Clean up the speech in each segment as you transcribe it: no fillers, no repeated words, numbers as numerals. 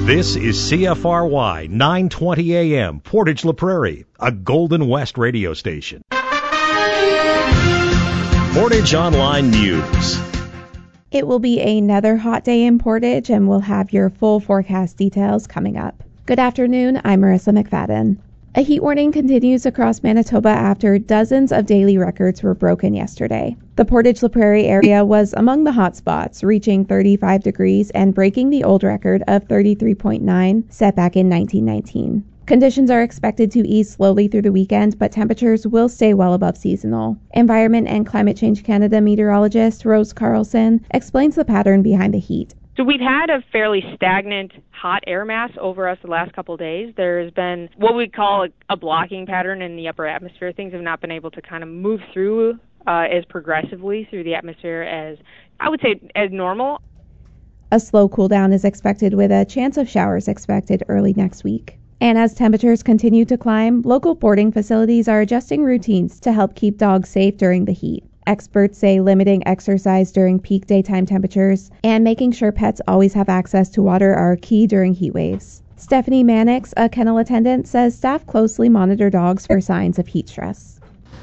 This is CFRY 920 AM, Portage La Prairie, a Golden West radio station. Portage Online News. It will be another hot day in Portage, and we'll have your full forecast details coming up. Good afternoon, I'm Marissa McFadden. A heat warning continues across Manitoba after dozens of daily records were broken yesterday. The Portage La Prairie area was among the hot spots, reaching 35 degrees and breaking the old record of 33.9 set back in 1919. Conditions are expected to ease slowly through the weekend, but temperatures will stay well above seasonal. Environment and Climate Change Canada meteorologist Rose Carlson explains the pattern behind the heat. So we've had a fairly stagnant hot air mass over us the last couple of days. There's been what we call a blocking pattern in the upper atmosphere. Things have not been able to kind of move through as progressively through the atmosphere as, I would say, as normal. A slow cool down is expected with a chance of showers expected early next week. And as temperatures continue to climb, local boarding facilities are adjusting routines to help keep dogs safe during the heat. Experts say limiting exercise during peak daytime temperatures and making sure pets always have access to water are key during heat waves. Stephanie Mannix, a kennel attendant, says staff closely monitor dogs for signs of heat stress.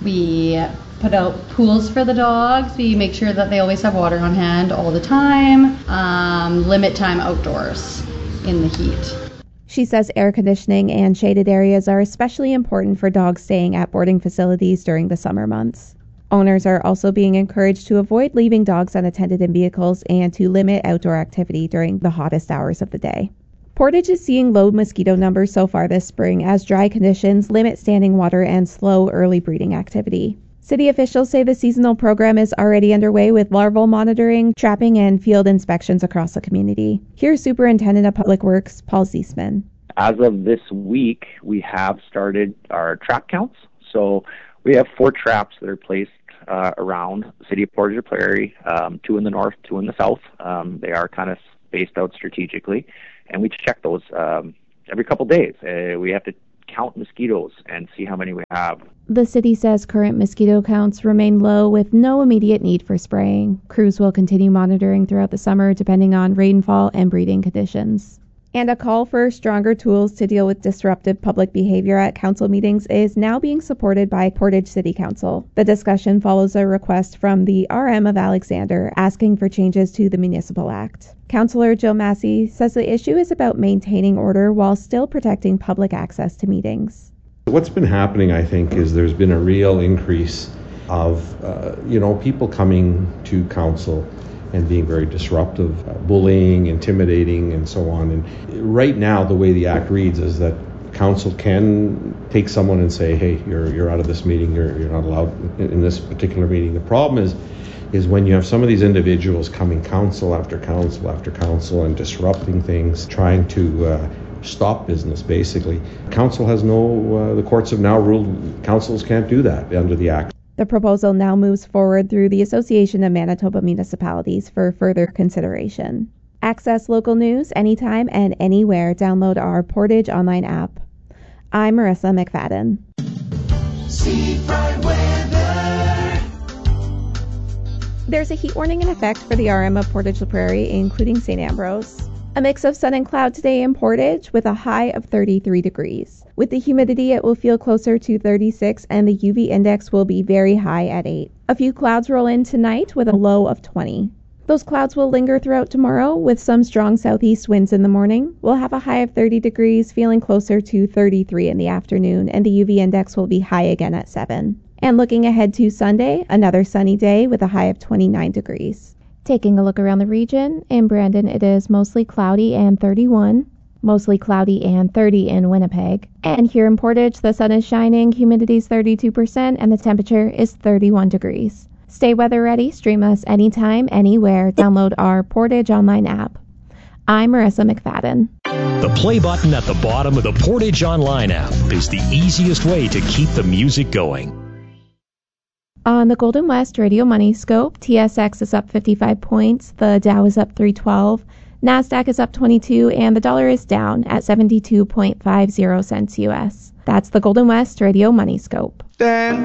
We put out pools for the dogs. We make sure that they always have water on hand all the time. Limit time outdoors in the heat. She says air conditioning and shaded areas are especially important for dogs staying at boarding facilities during the summer months. Owners are also being encouraged to avoid leaving dogs unattended in vehicles and to limit outdoor activity during the hottest hours of the day. Portage is seeing low mosquito numbers so far this spring as dry conditions limit standing water and slow early breeding activity. City officials say the seasonal program is already underway with larval monitoring, trapping, and field inspections across the community. Here's Superintendent of Public Works, Paul Ziesman. As of this week, we have started our trap counts. So we have 4 traps that are placed around the city of Portage La Prairie, 2 in the north, 2 in the south. They are kind of spaced out strategically, and we check those every couple days. We have to count mosquitoes and see how many we have. The city says current mosquito counts remain low with no immediate need for spraying. Crews will continue monitoring throughout the summer depending on rainfall and breeding conditions. And a call for stronger tools to deal with disruptive public behavior at council meetings is now being supported by Portage City Council. The discussion follows a request from the RM of Alexander asking for changes to the Municipal Act. Councillor Jill Massey says the issue is about maintaining order while still protecting public access to meetings. What's been happening, I think, is there's been a real increase of, people coming to council and being very disruptive, bullying, intimidating, and so on. And right now, the way the Act reads is that council can take someone and say, hey, you're out of this meeting, you're not allowed in this particular meeting. The problem is when you have some of these individuals coming council after council after council and disrupting things, trying to stop business, basically. Council has the courts have now ruled councils can't do that under the Act. The proposal now moves forward through the Association of Manitoba Municipalities for further consideration. Access local news anytime and anywhere. Download our Portage online app. I'm Marissa McFadden. There's a heat warning in effect for the RM of Portage La Prairie, including St. Ambrose. A mix of sun and cloud today in Portage with a high of 33 degrees. With the humidity, it will feel closer to 36 and the UV index will be very high at 8. A few clouds roll in tonight with a low of 20. Those clouds will linger throughout tomorrow with some strong southeast winds in the morning. We'll have a high of 30 degrees, feeling closer to 33 in the afternoon, and the UV index will be high again at 7. And looking ahead to Sunday, another sunny day with a high of 29 degrees. Taking a look around the region, in Brandon it is mostly cloudy and 31, mostly cloudy and 30 in Winnipeg. And here in Portage, the sun is shining, humidity is 32%, and the temperature is 31 degrees. Stay weather ready, stream us anytime, anywhere. Download our Portage online app. I'm Marissa McFadden. The play button at the bottom of the Portage Online app is the easiest way to keep the music going. On the Golden West Radio Money Scope, TSX is up 55 points, the Dow is up 312, NASDAQ is up 22, and the dollar is down at 72.50 cents US. That's the Golden West Radio Money Scope.